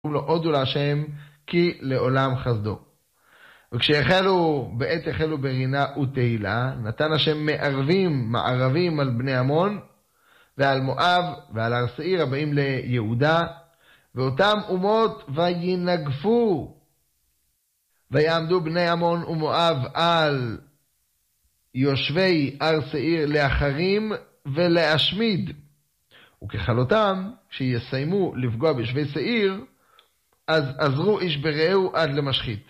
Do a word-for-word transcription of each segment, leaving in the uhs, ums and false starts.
לו הודו להשם כי לעולם חסדו. וכשהחלו, בעת החלו ברינה ותהילה, נתן השם מערבים, מערבים על בני עמון ועל מואב ועל הר שעיר הבאים ליהודה, ואותם אומות וינגפו. ויעמדו בני עמון ומואב על יושבי הר שעיר לאחרים ולהשמיד. וככלותם, כשיסיימו לפגוע ביושבי שעיר, אז עזרו איש ברעהו עד למשחית.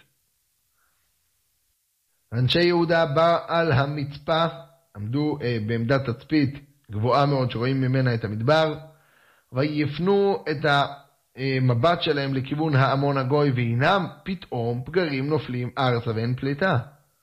אנשי יהודה בעל המצפה עמדו אה, בעמדת תצפית גבוהה מאוד שרואים ממנה את המדבר, ויפנו את המבט שלהם לכיוון העמון הגוי, והינם פתאום פגרים נופלים ארצה ואין פליטה.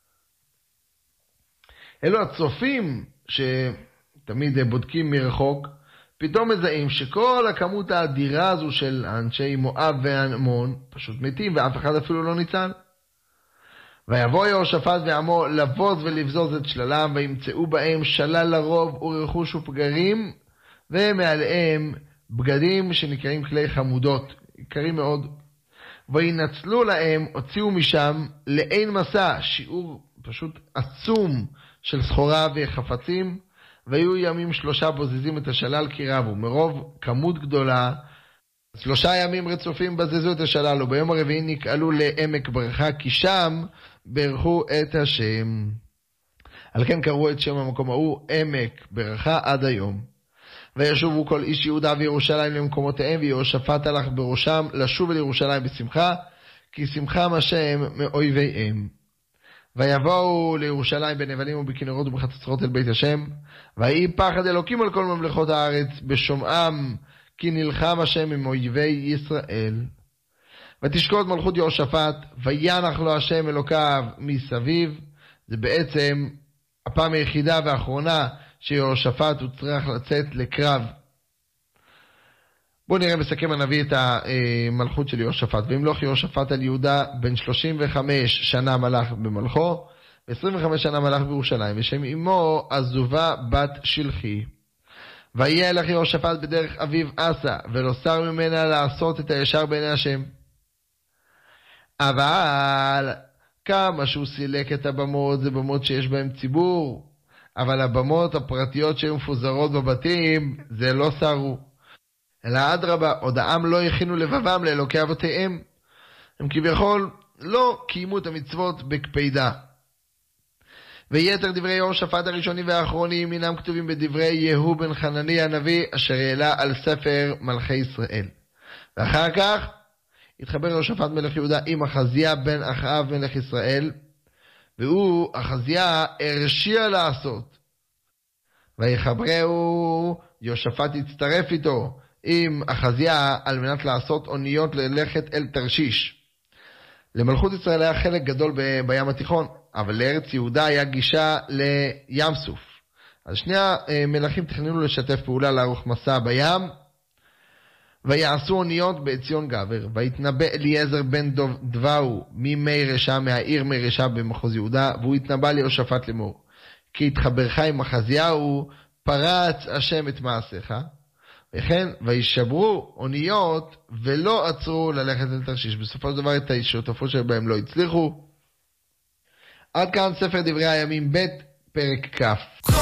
אלו הצופים שתמיד בודקים מרחוק, פתאום מזהים שכל הכמות האדירה הזו של אנשי מואב ועמון פשוט מתים, ואף אחד אפילו לא ניצל. ויבוא יהושפט ועמו לבוז ולבזוז את שללם, וימצאו בהם שלל לרוב ורכוש ופגרים, ומעליהם בגדים שנקראים כלי חמודות, יקרים מאוד. וינצלו להם, הוציאו משם לאין מסע, שיעור פשוט עצום של סחורה וחפצים, והיו ימים שלושה בוזזים את השלל כי רבו, מרוב כמות גדולה, שלושה ימים רצופים בזזו את השלל, וביום הרביעי נקעלו לעמק ברכה, כי שם ברכו את השם. על כן קראו את שם המקום ההוא עמק ברכה עד היום. וישובו כל איש יהודה וירושלים למקומותיהם, ויהושפט הלך בראשם לשוב אל ירושלים בשמחה, כי שמחם השם מאויביהם. ויבואו לירושלים בנבלים ובכנרות ובחצוצרות אל בית השם, ויהי פחד אלוקים על כל ממלכות הארץ בשומעם, כי נלחם השם עם אויבי ישראל. ותשקוט מלכות יהושפט, וינח לו השם אלוקיו מסביב. זה בעצם הפעם היחידה והאחרונה שיהושפט הוא צריך לצאת לקרב. בואו נראה מסכם הנביא את המלכות של יהושפט. וימלוך יהושפט על יהודה בן שלושים וחמש שנה מלך במלכו, ו-עשרים וחמש שנה מלך בירושלים, ושם אמו עזובה בת שלחי. ויהיה לך יהושפט בדרך אביו אסה, ולא שר ממנה לעשות את הישר בעיני השם. אבל כמה שהוא סילק את הבמות, זה במות שיש בהם ציבור, אבל הבמות הפרטיות שהיו מפוזרות בבתים, זה לא שרו. אלא אדרבה, עוד העם לא הכינו לבבם לאלוקי אבותיהם. הם כביכול לא קיימו את המצוות בקפידה. ויתר דברי יהושפט הראשונים והאחרונים אינם כתובים בדברי יהוא בן חנני הנביא, אשר העלה על ספר מלכי ישראל. ואחר כך התחבר יהושפט מלך יהודה עם אחזיה בן אחאב מלך ישראל, והוא אחזיה הרשיע לעשות. ויחברהו, יהושפט הצטרף איתו עם אחזיה על מנת לעשות אוניות ללכת אל תרשיש. למלכות ישראל היה חלק גדול ב- בים התיכון, אבל לארץ יהודה היה גישה לים סוף. אז שני המלכים תכננו לשתף פעולה לערוך מסע בים, ויעשו אוניות בעציון גבר. והתנבא אליעזר בן דבאו ממי רשע, מהעיר מי רשע במחוז יהודה, והוא התנבא ליהושפט לאמור, כי התחברך עם אחזיהו פרץ השם את מעשיך. וכן וישברו אוניות ולא עצרו ללכת אל תרשיש. בסופו של דבר את השותפות שבהם לא הצליחו. עד כאן ספר דברי הימים ב' פרק כ'.